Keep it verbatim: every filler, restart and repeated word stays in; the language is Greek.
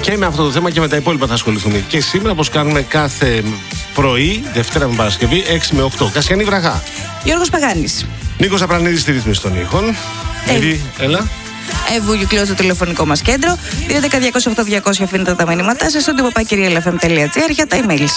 Και με αυτό το θέμα και με τα υπόλοιπα θα ασχοληθούμε και σήμερα, όπως κάνουμε κάθε πρωί, Δευτέρα με Παρασκευή, έξι με οκτώ. Κασιανή Βραχά. Γιώργος Παγάνης. Νίκος Απρανίδης στη ρύθμιση των ήχων. Εύη, έλα. Εύου Γιουκλέο στο τηλεφωνικό μας κέντρο. δύο ένα μηδέν διακόσια οκτώ διακόσια αφήνετε τα μηνύματά σας στο τυποπακυριαλεφm τελεία τζι άρ για τα email.